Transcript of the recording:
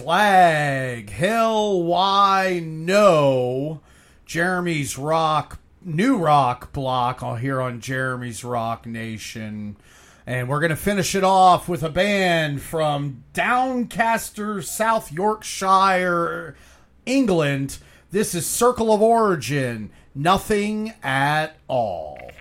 Slag. Hell, why no? Jeremy's new rock block here on Jeremy's Rock Nation. And we're going to finish it off with a band from Doncaster, South Yorkshire, England. This is Circle of Origin, Nothing at All.